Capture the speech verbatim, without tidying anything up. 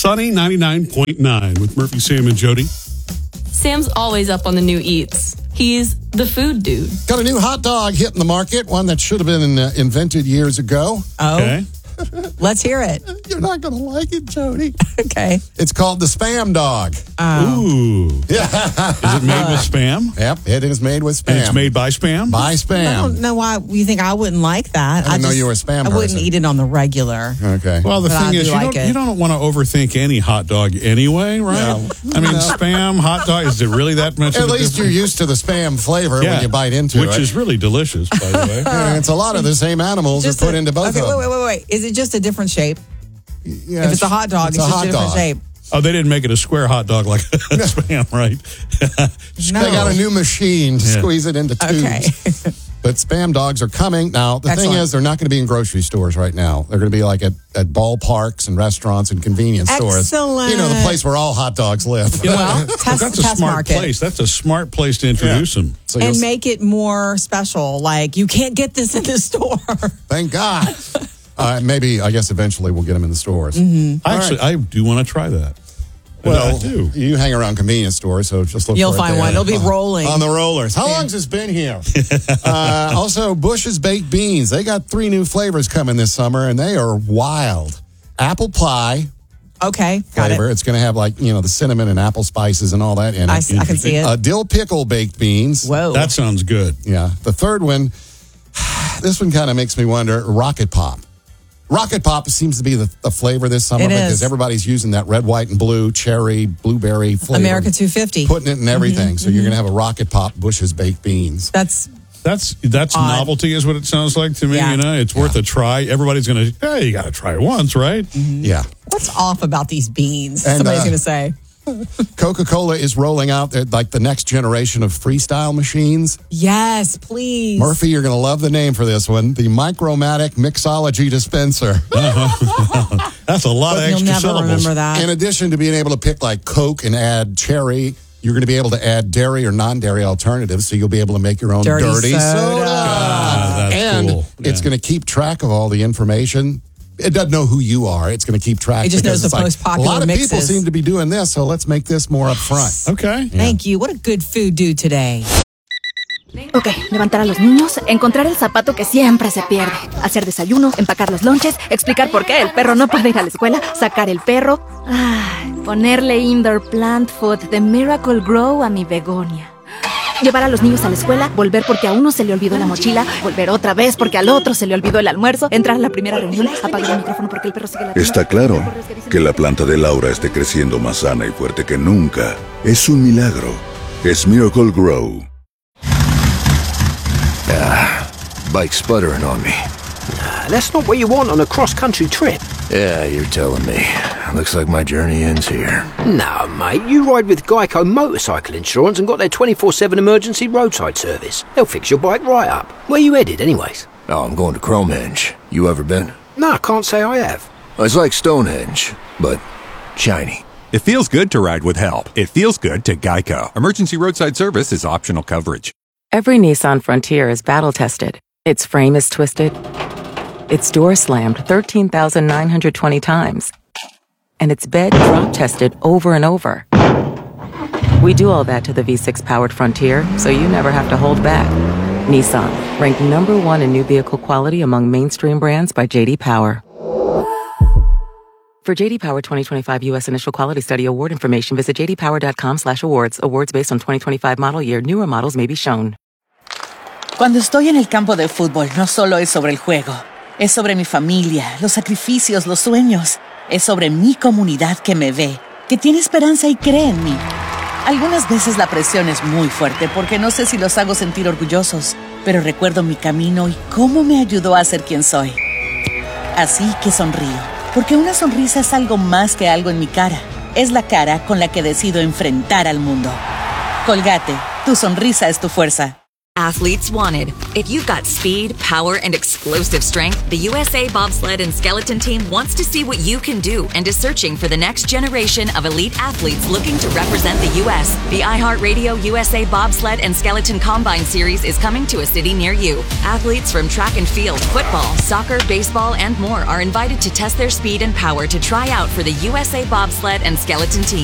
Sunny ninety-nine point nine with Murphy, Sam, and Jody. Sam's always up on the new eats. He's the food dude. Got a new hot dog hitting the market, one that should have been uh, invented years ago. Oh, Okay. let's hear it. You're not going to like it, Jody. Okay. It's called the Spam Dog. Ooh. Yeah. Is it made with Spam? Yep, it is made with Spam. And it's made by Spam? by I Spam. don't know why you think I wouldn't like that. I didn't know just- you were a Spam I wouldn't person. eat it on the regular. Okay. Well, the But I thing do is, you, like don't, it. you don't want to overthink any hot dog anyway, right? No. I mean, Spam, hot dog, is it really that much At of a least you're difference? used to the Spam flavor Yeah. when you bite into Which it. is really delicious, by the way. And it's a lot of the same animals Just are put a- into both okay, of them. wait, wait, wait, wait. Is it just a different shape? Yeah, If it's a hot dog, it's, a just hot a different dog. shape. Oh, they didn't make it a square hot dog like Spam, right? No. They got a new machine to Yeah. squeeze it into tubes. Okay. But Spam dogs are coming. Now, the Excellent. thing is, they're not going to be in grocery stores right now. They're going to be like at, at ballparks and restaurants and convenience stores. Excellent. You know, the place where all hot dogs live. Well, test, That's a test smart market. place. That's a smart place to introduce them. So you'll And s- make it more special. Like, you can't get this in the store. Thank God. Uh, maybe, I guess eventually we'll get them in the stores. Mm-hmm. I Actually, I do want to try that. Well, I do. you hang around convenience stores, so just look You'll for it find there. one. It'll be On- rolling. on the rollers. How long's this been here? uh, also, Bush's Baked Beans. They got three new flavors coming this summer, and they are wild. Apple pie Okay, got flavor. it. It's going to have like, you know, the cinnamon and apple spices and all that in it. I, s- I can see it. Uh, dill pickle baked beans. Whoa. That sounds good. Yeah. The third one, this one kind of makes me wonder, Rocket Pop. Rocket Pop seems to be the, the flavor this summer It because is. everybody's using that red, white, and blue cherry, blueberry flavor. America two fifty. Putting it in everything. So you're going to have a Rocket Pop Bush's Baked Beans. That's That's that's Odd. novelty is what it sounds like to me. Yeah. You know, it's worth a try. Everybody's going to, hey, you got to try it once, right? Yeah. what's off about these beans? And, Somebody's uh, going to say. Coca-Cola is rolling out their, like the next generation of freestyle machines. Yes, please. Murphy, you're going to love the name for this one. The Micromatic Mixology Dispenser. That's a lot But of you'll extra never syllables. remember that. In addition to being able to pick like Coke and add cherry, you're going to be able to add dairy or non-dairy alternatives, so you'll be able to make your own Dirty dirty, soda. soda. Ah, that's and cool. it's Yeah. going to keep track of all the information. It doesn't know who you are. It's going to keep track. It just because knows the it's most like, popular A lot of people mixes. seem to be doing this, so let's make this more upfront. Okay. Thank you. What a good food do today. Ok, levantar a los niños, encontrar el zapato que siempre se pierde, hacer desayuno, empacar los lonches, explicar por qué el perro no puede ir a la escuela, sacar el perro, ah, ponerle indoor plant food de Miracle Grow a mi begonia. Llevar a los niños a la escuela, volver porque a uno se le olvidó la mochila, volver otra vez porque al otro se le olvidó el almuerzo, entrar a la primera reunión, apagar el micrófono porque el perro sigue la... Está claro que la planta de Laura esté creciendo más sana y fuerte que nunca. Es un milagro. Es Miracle Grow. Ah, bike sputtering on me. Nah, that's not what you want on a cross-country trip. Yeah, you're telling me. Looks like my journey ends here. No, mate, you ride with Geico Motorcycle Insurance and got their twenty-four seven emergency roadside service. They'll fix your bike right up. Where you headed, anyways? Oh, I'm going to Cromehenge. You ever been? No, I can't say I have. It's like Stonehenge, but shiny. It feels good to ride with help. It feels good to Geico. Emergency roadside service is optional coverage. Every Nissan Frontier is battle-tested. Its frame is twisted. Its door slammed thirteen thousand nine hundred twenty times. And its bed drop-tested over and over. We do all that to the V six powered Frontier, so you never have to hold back. Nissan, ranked number one in new vehicle quality among mainstream brands by J D Power. For J D Power twenty twenty-five U S Initial Quality Study Award information, visit j d power dot com slash awards. Awards based on twenty twenty-five model year. Newer models may be shown. Cuando estoy en el campo de fútbol, no solo es sobre el juego. Es sobre mi familia, los sacrificios, los sueños. Es sobre mi comunidad que me ve, que tiene esperanza y cree en mí. Algunas veces la presión es muy fuerte porque no sé si los hago sentir orgullosos, pero recuerdo mi camino y cómo me ayudó a ser quien soy. Así que sonrío, porque una sonrisa es algo más que algo en mi cara. Es la cara con la que decido enfrentar al mundo. Colgate, tu sonrisa es tu fuerza. Athletes wanted. If you've got speed, power, and explosive strength, the U S A Bobsled and Skeleton Team wants to see what you can do and is searching for the next generation of elite athletes looking to represent the U S The iHeartRadio U S A Bobsled and Skeleton Combine Series is coming to a city near you. Athletes from track and field, football, soccer, baseball, and more are invited to test their speed and power to try out for the U S A Bobsled and Skeleton Team.